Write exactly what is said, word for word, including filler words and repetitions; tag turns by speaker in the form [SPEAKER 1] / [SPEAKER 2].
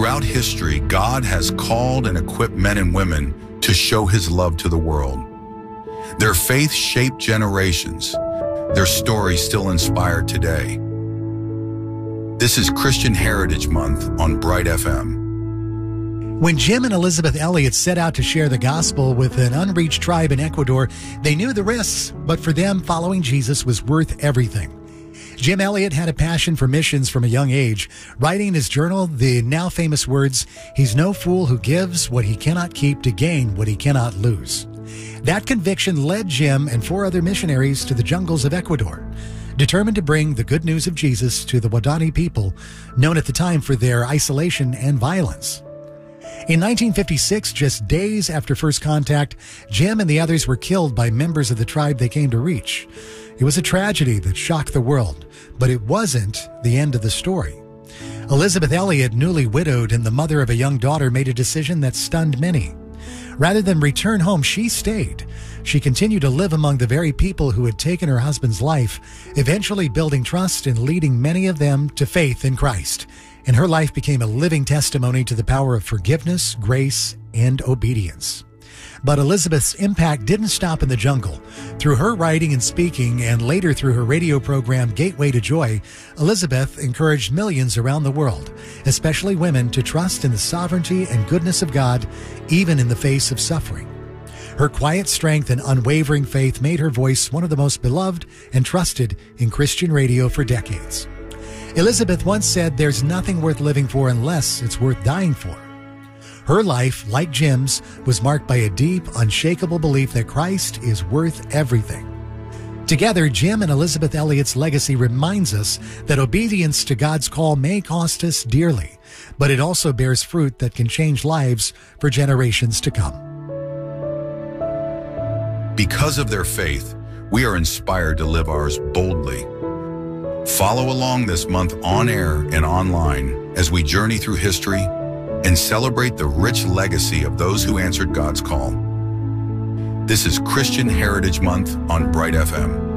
[SPEAKER 1] Throughout history, God has called and equipped men and women to show His love to the world. Their faith shaped generations. Their stories still inspire today. This is Christian Heritage Month on Bright F M.
[SPEAKER 2] When Jim and Elizabeth Elliott set out to share the gospel with an unreached tribe in Ecuador, they knew the risks, but for them, following Jesus was worth everything. Jim Elliott had a passion for missions from a young age, writing in his journal the now famous words, "He's no fool who gives what he cannot keep to gain what he cannot lose." That conviction led Jim and four other missionaries to the jungles of Ecuador, determined to bring the good news of Jesus to the Waodani people, known at the time for their isolation and violence. In nineteen fifty-six, just days after first contact, Jim and the others were killed by members of the tribe they came to reach. It was a tragedy that shocked the world, but it wasn't the end of the story. Elizabeth Elliott, newly widowed and the mother of a young daughter, made a decision that stunned many. Rather than return home, she stayed. She continued to live among the very people who had taken her husband's life, eventually building trust and leading many of them to faith in Christ. And her life became a living testimony to the power of forgiveness, grace, and obedience. But Elizabeth's impact didn't stop in the jungle. Through her writing and speaking, and later through her radio program Gateway to Joy, Elizabeth encouraged millions around the world, especially women, to trust in the sovereignty and goodness of God, even in the face of suffering. Her quiet strength and unwavering faith made her voice one of the most beloved and trusted in Christian radio for decades. Elizabeth once said, "There's nothing worth living for unless it's worth dying for." Her life, like Jim's, was marked by a deep, unshakable belief that Christ is worth everything. Together, Jim and Elizabeth Elliott's legacy reminds us that obedience to God's call may cost us dearly, but it also bears fruit that can change lives for generations to come.
[SPEAKER 1] Because of their faith, we are inspired to live ours boldly. Follow along this month on air and online as we journey through history and celebrate the rich legacy of those who answered God's call. This is Christian Heritage Month on Bright F M.